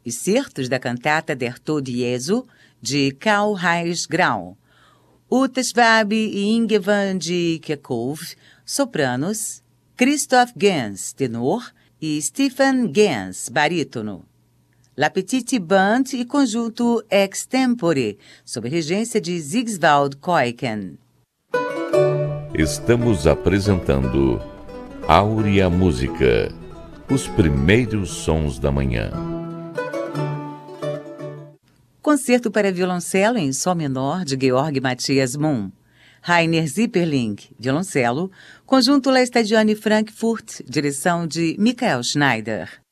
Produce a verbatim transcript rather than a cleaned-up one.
excertos da cantata Der Tod Jesu, de Karl-Heinz Grau, Ute Schwab e Inge van de Kerkhove, sopranos, Christoph Gens, tenor, e Stefan Gens, barítono. La Petite Band e conjunto Extempore, sob regência de Sigswald Koiken. Estamos apresentando Áurea Música, os primeiros sons da manhã. Concerto para violoncelo em Sol menor de Georg Matthias Mumm. Rainer Zipperling, violoncelo. Conjunto La Stagione Frankfurt, direção de Michael Schneider.